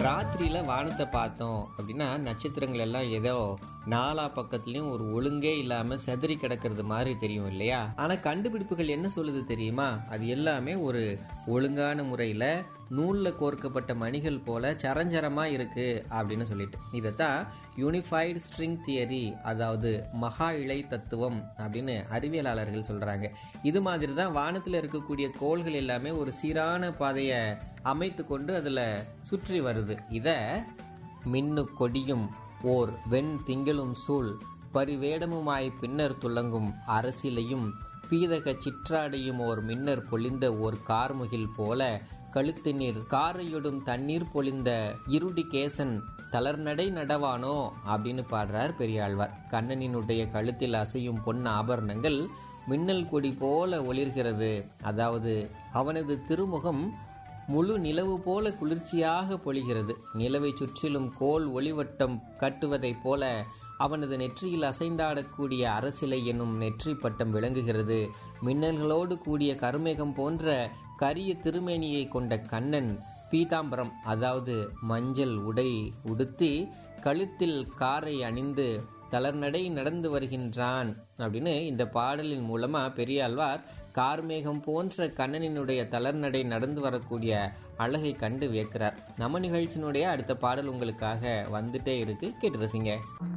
ராத்திரியில வானத்தை பார்த்தோம் அப்படின்னா நட்சத்திரங்கள் எல்லாம் ஏதோ நாலா பக்கத்துலயும் ஒரு ஒழுங்கே இல்லாம செதறி கிடக்கிறது மாதிரி தெரியும் இல்லையா? ஆனா கண்டுபிடிப்புகள் என்ன சொல்லுது தெரியுமா? அது எல்லாமே ஒரு ஒழுங்கான முறையில நூல்ல கோர்க்கப்பட்ட மணிகள் போல சரஞ்சரமா இருக்கு அப்படின்னு சொல்லிட்டு இதைத்தான் யூனிஃபைடு ஸ்ட்ரிங் தியரி, அதாவது மகா இழை தத்துவம் அப்படின்னு அறிவியலாளர்கள் சொல்றாங்க. இது மாதிரி தான் வானத்துல இருக்கக்கூடிய கோள்கள் எல்லாமே ஒரு சீரான பாதையை அமைத்து கொண்டு அதுல சுற்றி வருது. இத மின்னு கொடியும் ஓர் வெண் திங்களும் சூழ் பரிவேடமுமாய் பின்னர் துலங்கும் அரசிலையும் பீதக சிற்றாடையும் ஓர் மின்னர் பொழிந்த ஓர் கார்முகில் போல கழுத்தினீர் காரையொடும் தண்ணீர் பொழிந்த இருடி கேசன் தளர்நடை நடவானோ அப்படின்னு பாடுறார் பெரியாழ்வார். கண்ணனினுடைய கழுத்தில் அசையும் பொன் ஆபரணங்கள் மின்னல் கொடி போல ஒளிர்கிறது. அதாவது அவனது திருமுகம் முழு நிலவு போல குளிர்ச்சியாக பொழிகிறது. நிலவை சுற்றிலும் கோல் ஒளிவட்டம் கட்டுவதைப் போல அவனது நெற்றியில் அசைந்தாடக்கூடிய அரசிலை என்னும் நெற்றி பட்டம் விளங்குகிறது. மின்னல்களோடு கூடிய கருமேகம் போன்ற கரிய திருமேனியை கொண்ட கண்ணன் பீதாம்பரம், அதாவது மஞ்சள் உடை உடுத்தி கழுத்தில் காரை அணிந்து தளர்நடை நடந்து வருகின்றான் அப்படின்னு இந்த பாடலின் மூலமா பெரியாழ்வார் கார்மேகம் போன்ற கண்ணனினுடைய தளர்நடை நடந்து வரக்கூடிய அழகை கண்டு வியக்கிறார். நம்ம நிகழ்ச்சியினுடைய அடுத்த பாடல் உங்களுக்காக வந்துட்டே இருக்கு, கேட்டு ரசிங்க.